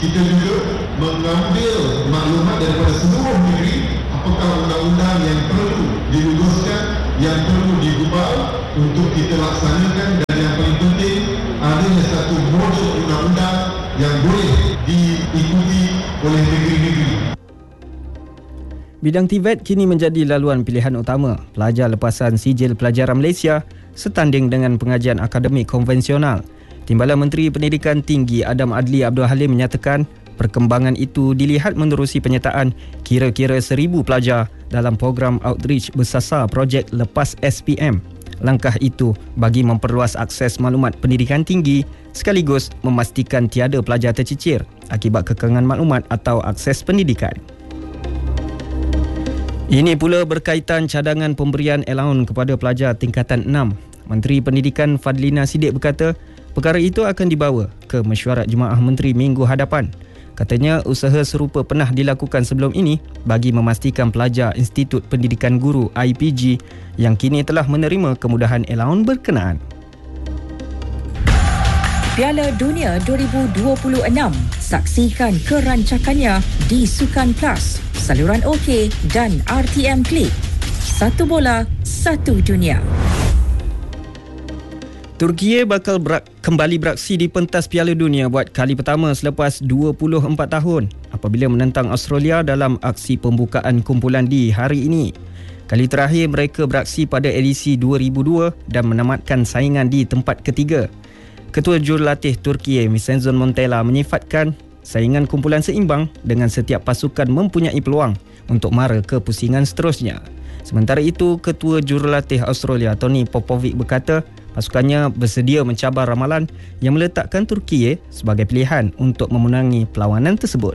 Kita juga mengambil maklumat daripada seluruh negeri, apakah undang-undang yang perlu diluluskan, yang perlu digubal untuk kita laksanakan, dan yang paling penting adanya satu model undang-undang yang boleh diikuti oleh negeri-negeri. Bidang TVET kini menjadi laluan pilihan utama pelajar lepasan sijil pelajaran Malaysia setanding dengan pengajian akademik konvensional. Timbalan Menteri Pendidikan Tinggi Adam Adli Abdul Halim menyatakan perkembangan itu dilihat menerusi penyertaan kira-kira 1,000 pelajar dalam program outreach bersasar projek Lepas SPM. Langkah itu bagi memperluas akses maklumat pendidikan tinggi sekaligus memastikan tiada pelajar tercicir akibat kekangan maklumat atau akses pendidikan. Ini pula berkaitan cadangan pemberian allowance kepada pelajar tingkatan 6. Menteri Pendidikan Fadlina Siddiq berkata, perkara itu akan dibawa ke mesyuarat Jemaah Menteri minggu hadapan. Katanya usaha serupa pernah dilakukan sebelum ini bagi memastikan pelajar Institut Pendidikan Guru IPG yang kini telah menerima kemudahan allowance berkenaan. Piala Dunia 2026. Saksikan kerancakannya di Sukan Plus, saluran OK dan RTM Klik. Satu bola, satu dunia. Turki bakal kembali beraksi di pentas Piala Dunia buat kali pertama selepas 24 tahun apabila menentang Australia dalam aksi pembukaan kumpulan D hari ini. Kali terakhir mereka beraksi pada edisi 2002 dan menamatkan saingan di tempat ketiga. Ketua Jurulatih Turki Vincenzo Montella menyifatkan saingan kumpulan seimbang dengan setiap pasukan mempunyai peluang untuk mara ke pusingan seterusnya. Sementara itu, Ketua Jurulatih Australia Tony Popovic berkata pasukannya bersedia mencabar ramalan yang meletakkan Turki sebagai pilihan untuk memenangi perlawanan tersebut.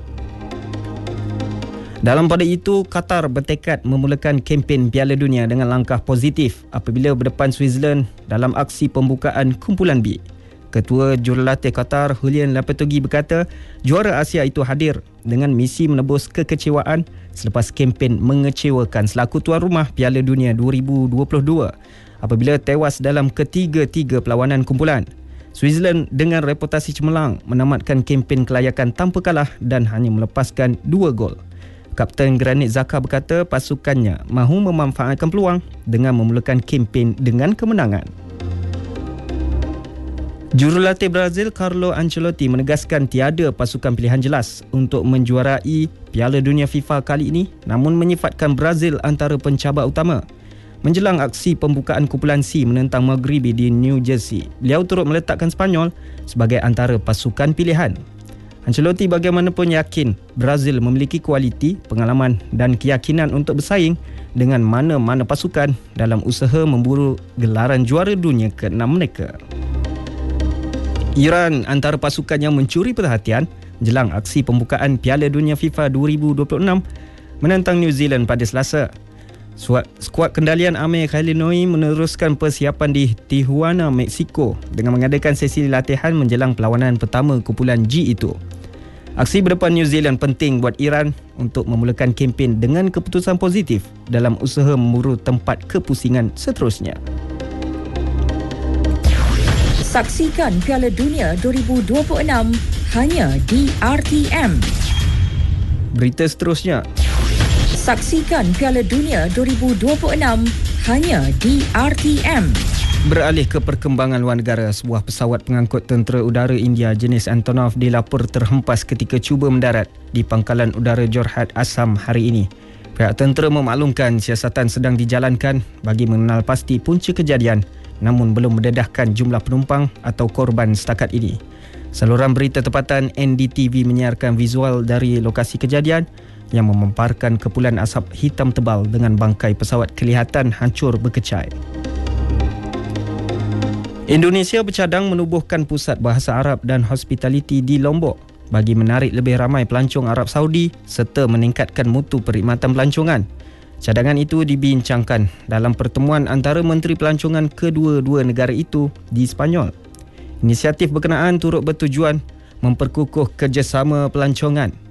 Dalam pada itu, Qatar bertekad memulakan kempen Piala Dunia dengan langkah positif apabila berdepan Switzerland dalam aksi pembukaan kumpulan B. Ketua Jurulatih Qatar Julian Lopetegui berkata juara Asia itu hadir dengan misi menebus kekecewaan selepas kempen mengecewakan selaku tuan rumah Piala Dunia 2022 apabila tewas dalam ketiga-tiga perlawanan kumpulan. Switzerland dengan reputasi cemerlang menamatkan kempen kelayakan tanpa kalah dan hanya melepaskan 2 gol. Kapten Granit Xhaka berkata pasukannya mahu memanfaatkan peluang dengan memulakan kempen dengan kemenangan. Jurulatih Brazil Carlo Ancelotti menegaskan tiada pasukan pilihan jelas untuk menjuarai Piala Dunia FIFA kali ini, namun menyifatkan Brazil antara pencabar utama. Menjelang aksi pembukaan kumpulan C menentang Maghribi di New Jersey, beliau turut meletakkan Spanyol sebagai antara pasukan pilihan. Ancelotti bagaimanapun yakin Brazil memiliki kualiti, pengalaman dan keyakinan untuk bersaing dengan mana-mana pasukan dalam usaha memburu gelaran juara dunia ke-6 mereka. Iran antara pasukan yang mencuri perhatian jelang aksi pembukaan Piala Dunia FIFA 2026 menentang New Zealand pada Selasa. Skuad kendalian Amir Khaliloi meneruskan persiapan di Tijuana, Mexico dengan mengadakan sesi latihan menjelang perlawanan pertama kumpulan G itu. Aksi berdepan New Zealand penting buat Iran untuk memulakan kempen dengan keputusan positif dalam usaha memburu tempat kepusingan seterusnya. Saksikan Piala Dunia 2026 hanya di RTM. Berita seterusnya. Saksikan Piala Dunia 2026 hanya di RTM. Beralih ke perkembangan luar negara, sebuah pesawat pengangkut tentera udara India jenis Antonov dilapor terhempas ketika cuba mendarat di Pangkalan Udara Jorhat, Assam hari ini. Pihak tentera memaklumkan siasatan sedang dijalankan bagi mengenal pasti punca kejadian, namun belum mendedahkan jumlah penumpang atau korban setakat ini. Saluran berita tempatan NDTV menyiarkan visual dari lokasi kejadian yang memamparkan kepulan asap hitam tebal dengan bangkai pesawat kelihatan hancur berkecai. Indonesia bercadang menubuhkan pusat bahasa Arab dan hospitality di Lombok bagi menarik lebih ramai pelancong Arab Saudi serta meningkatkan mutu perkhidmatan pelancongan. Cadangan itu dibincangkan dalam pertemuan antara Menteri Pelancongan kedua-dua negara itu di Sepanyol. Inisiatif berkenaan turut bertujuan memperkukuh kerjasama pelancongan